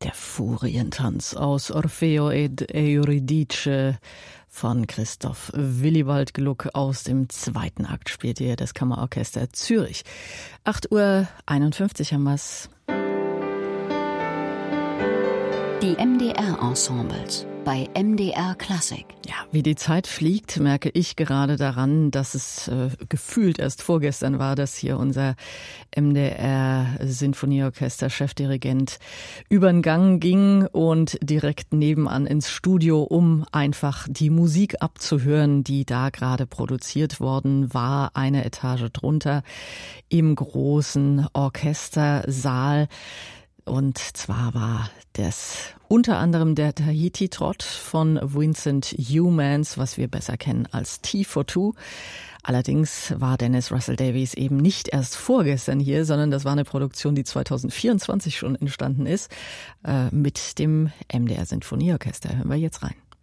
Der Furientanz aus Orfeo ed Euridice von Christoph Willibald Gluck aus dem zweiten Akt spielt hier das Kammerorchester Zürich. 8:51 haben wir's. Die MDR-Ensembles bei MDR Klassik. Ja, wie die Zeit fliegt, merke ich gerade daran, dass es gefühlt erst vorgestern war, dass hier unser MDR-Sinfonieorchester-Chefdirigent über den Gang ging und direkt nebenan ins Studio, um einfach die Musik abzuhören, die da gerade produziert worden war, eine Etage drunter im großen Orchestersaal. Und zwar war das unter anderem der Tahiti-Trott von Vincent Youmans, was wir besser kennen als Tea for Two. Allerdings war Dennis Russell Davies eben nicht erst vorgestern hier, sondern das war eine Produktion, die 2024 schon entstanden ist, mit dem MDR Sinfonieorchester. Hören wir jetzt rein.